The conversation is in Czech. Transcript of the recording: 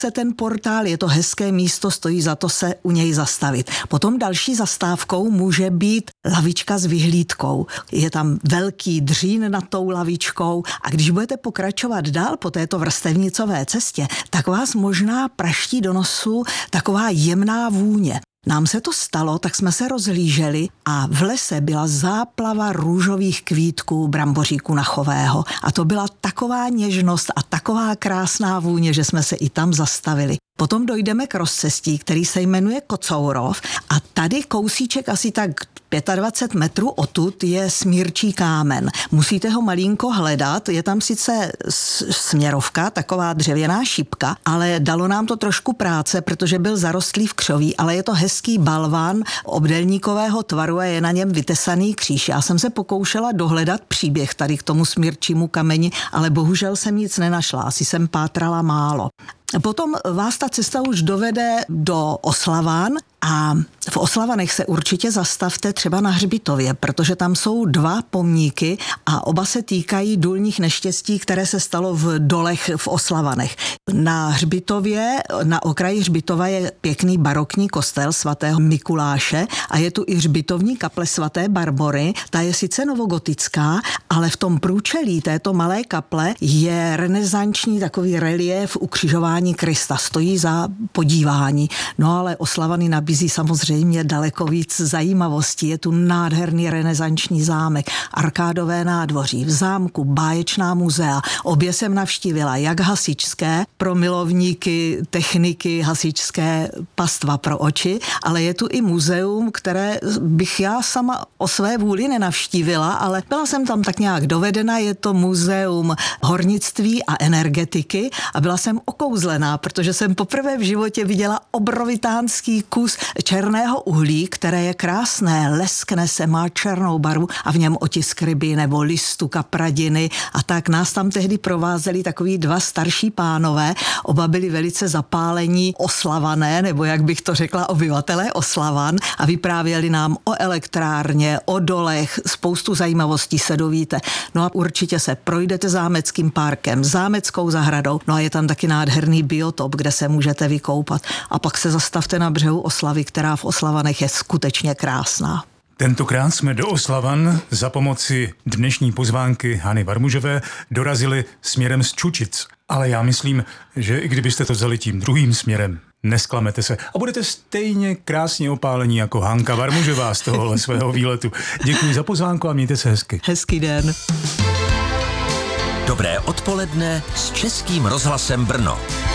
ten portál, je to hezké místo, stojí za to se u něj zastavit. Potom další zastávkou může být lavička s vyhlídkou. Je tam velký dřín nad tou lavičkou a když budete pokračovat dál po této vrstevnicové cestě, tak vás možná praští do nosu taková jemná vůně. Nám se to stalo, tak jsme se rozhlíželi a v lese byla záplava růžových kvítků bramboříku nachového. A to byla taková něžnost a taková krásná vůně, že jsme se i tam zastavili. Potom dojdeme k rozcestí, který se jmenuje Kocourov a tady kousíček asi tak 25 metrů odtud je Smírčí kámen. Musíte ho malinko hledat, je tam sice směrovka, taková dřevěná šipka, ale dalo nám to trošku práce, protože byl zarostlý v křoví, ale je to hezký balvan obdélníkového tvaru a je na něm vytesaný kříž. Já jsem se pokoušela dohledat příběh tady k tomu Smírčímu kameni, ale bohužel jsem nic nenašla, asi jsem pátrala málo. Potom vás ta cesta už dovede do Oslavan a v Oslavanech se určitě zastavte třeba na hřbitově, protože tam jsou 2 pomníky a oba se týkají důlních neštěstí, které se stalo v dolech v Oslavanech. Na hřbitově, na okraji hřbitova je pěkný barokní kostel svatého Mikuláše a je tu i hřbitovní kaple svaté Barbory. Ta je sice novogotická, ale v tom průčelí této malé kaple je renesanční takový reliéf ukřižování Krista. Stojí za podívání. No ale Oslavany nabízí samozřejmě daleko víc zajímavostí. Je tu nádherný renesanční zámek, arkádové nádvoří, v zámku báječná muzea. Obě jsem navštívila, jak hasičské pro milovníky techniky, hasičské pastva pro oči, ale je tu i muzeum, které bych já sama o své vůli nenavštívila, ale byla jsem tam tak nějak dovedena. Je to muzeum hornictví a energetiky a byla jsem okouzlená, protože jsem poprvé v životě viděla obrovitánský kus černého uhlí, které je krásné, leskne se, má černou barvu a v něm otisk ryby nebo listu kapradiny a tak nás tam tehdy provázeli takový 2 starší pánové, oba byli velice zapálení Oslavané, nebo jak bych to řekla, obyvatelé Oslavan a vyprávěli nám o elektrárně, o dolech, spoustu zajímavostí se dovíte. No a určitě se projdete zámeckým parkem, zámeckou zahradou, no a je tam taky nádherný biotop, kde se můžete vykoupat a pak se zastavte na břehu Oslavy, která v Oslavanech je skutečně krásná. Tentokrát jsme do Oslavan za pomoci dnešní pozvánky Hany Varmužové dorazili směrem z Čučic. Ale já myslím, že i kdybyste to vzali tím druhým směrem, nesklamete se a budete stejně krásně opálení jako Hanka Varmužová z tohohle svého výletu. Děkuji za pozvánku a mějte se hezky. Hezký den. Dobré odpoledne s Českým rozhlasem Brno.